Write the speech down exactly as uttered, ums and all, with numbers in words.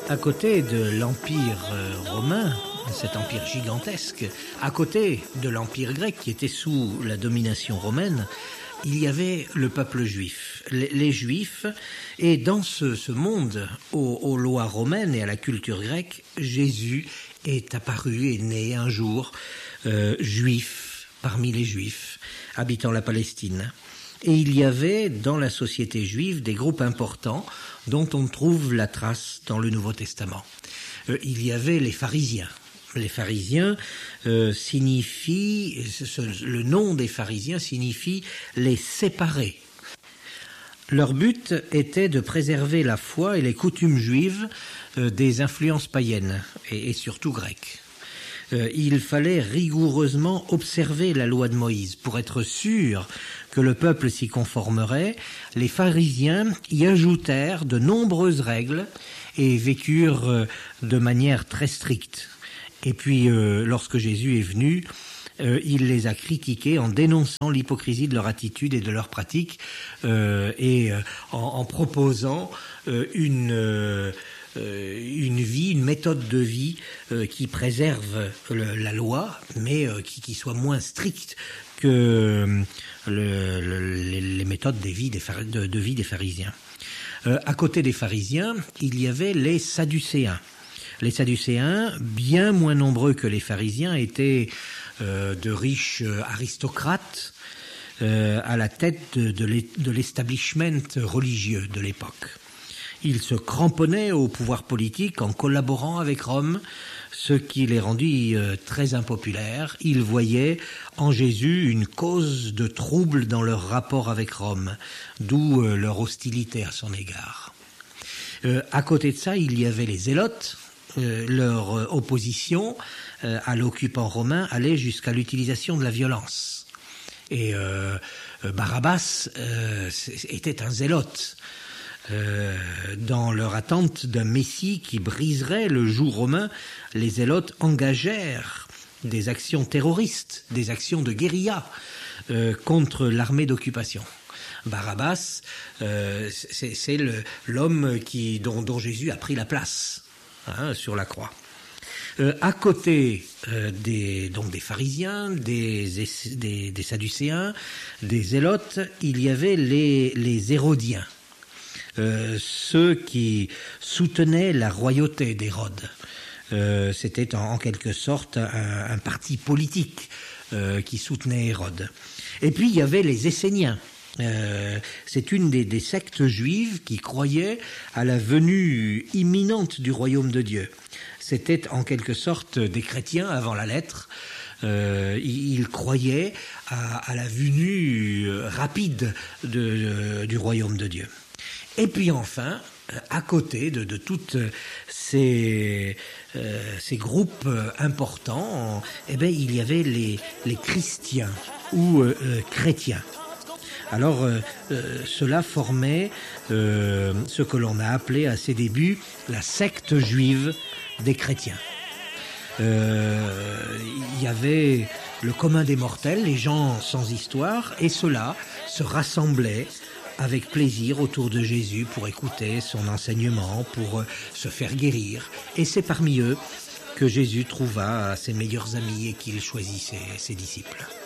À côté de l'Empire romain, cet empire gigantesque, à côté de l'Empire grec qui était sous la domination romaine, il y avait le peuple juif, les, les Juifs, et dans ce, ce monde, aux, aux lois romaines et à la culture grecque, Jésus est apparu, est né un jour, euh, juif, parmi les Juifs, habitant la Palestine. Et il y avait dans la société juive des groupes importants dont on trouve la trace dans le Nouveau Testament. Euh, il y avait les pharisiens. Les pharisiens euh, signifient, ce, le nom des pharisiens signifie les séparés. Leur but était de préserver la foi et les coutumes juives euh, des influences païennes et, et surtout grecques. Euh, il fallait rigoureusement observer la loi de Moïse pour être sûr que le peuple s'y conformerait. Les pharisiens y ajoutèrent de nombreuses règles et vécurent euh, de manière très stricte. Et puis, euh, lorsque Jésus est venu, euh, il les a critiqués en dénonçant l'hypocrisie de leur attitude et de leurs pratiques euh, et euh, en, en proposant euh, une, euh, une vie, une méthode de vie euh, qui préserve le, la loi, mais euh, qui, qui soit moins stricte que euh, le, le, les, les méthodes des vies des, de, de vie des pharisiens. Euh, à côté des pharisiens, il y avait les sadducéens. Les Sadducéens, bien moins nombreux que les pharisiens, étaient euh, de riches aristocrates euh, à la tête de, de l'establishment religieux de l'époque. Ils se cramponnaient au pouvoir politique en collaborant avec Rome, ce qui les rendit euh, très impopulaires. Ils voyaient en Jésus une cause de trouble dans leur rapport avec Rome, d'où euh, leur hostilité à son égard. Euh, à côté de ça, il y avait les zélotes. Euh, leur euh, opposition euh, à l'occupant romain allait jusqu'à l'utilisation de la violence. Et euh, Barabbas euh, était un zélote euh, dans leur attente d'un Messie qui briserait le joug romain. Les zélotes engagèrent des actions terroristes, des actions de guérilla euh, contre l'armée d'occupation. Barabbas, euh, c'est, c'est le, l'homme qui, dont, dont Jésus a pris la place. Hein, sur la croix. Euh, à côté euh, des, donc des pharisiens, des, des, des sadducéens, des zélotes, il y avait les, les hérodiens, euh, ceux qui soutenaient la royauté d'Hérode. Euh, c'était en, en quelque sorte un, un parti politique euh, qui soutenait Hérode. Et puis il y avait les Esséniens. Euh, c'est une des, des sectes juives qui croyait à la venue imminente du royaume de Dieu. C'était en quelque sorte des chrétiens avant la lettre. Euh, ils, ils croyaient à, à la venue rapide de, de, du royaume de Dieu. Et puis enfin, à côté de, de toutes ces, euh, ces groupes importants, eh ben, il y avait les, les chrétiens ou euh, chrétiens. Alors, euh, euh, cela formait euh, ce que l'on a appelé à ses débuts la secte juive des chrétiens. Euh, il y avait le commun des mortels, les gens sans histoire, et ceux-là se rassemblaient avec plaisir autour de Jésus pour écouter son enseignement, pour euh, se faire guérir. Et c'est parmi eux que Jésus trouva ses meilleurs amis et qu'il choisit ses, ses disciples.